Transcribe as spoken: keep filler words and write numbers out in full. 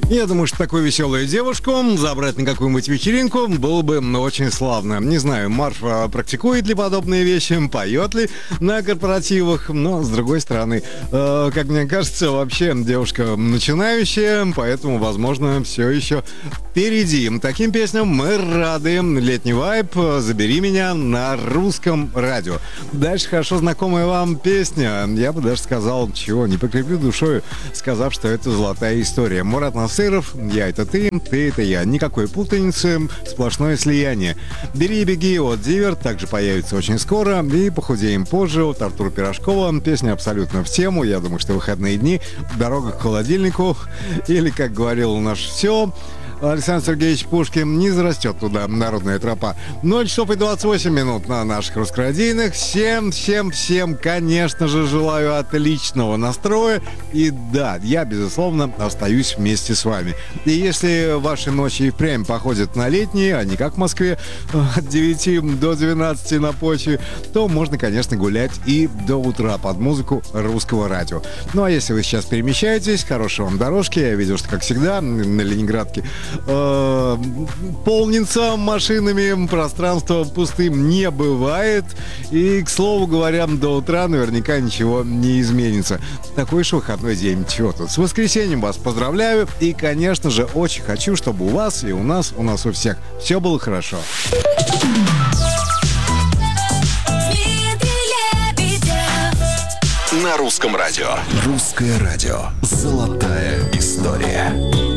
Я думаю, что такую веселую девушку забрать на какую-нибудь вечеринку было бы ну, очень славно. Не знаю, Марфа практикует ли подобные вещи, поет ли на корпоративах, но, с другой стороны, э, как мне кажется, вообще девушка начинающая, поэтому, возможно, все еще впереди. Таким песням мы рады. Летний вайб «Забери меня» на русском радио. Дальше хорошо знакомая вам песня. Я бы даже сказал, чего, не покреплю душою, сказав, что это золотая история. Мурат Насыров, «Я — это ты, ты — это я». Никакой путаницы, сплошное слияние. «Бери и беги» от Зиверт также появится очень скоро. И «Похудеем позже» от Артура Пирожкова. Песня абсолютно в тему. Я думаю, что выходные дни, дорога к холодильнику. Или, как говорил наш все, Александр Сергеевич Пушкин, не зарастет туда народная тропа. ноль часов и двадцать восемь минут на наших русскорадийных. Всем, всем, всем, конечно же, желаю отличного настроя. И да, я, безусловно, остаюсь вместе с вами. И если ваши ночи и впрямь походят на летние, а не как в Москве от девяти до двенадцати на почве, то можно, конечно, гулять и до утра под музыку русского радио. Ну а если вы сейчас перемещаетесь, хорошей вам дорожки. Я видел, что, как всегда, на Ленинградке Э, полнится машинами, пространство пустым не бывает. И, к слову говоря, до утра наверняка ничего не изменится. Такой уж выходной день. Чего тут? С воскресеньем вас поздравляю. И, конечно же, очень хочу, чтобы у вас и у нас, у нас у всех все было хорошо. На русском радио. Русское радио. Золотая история.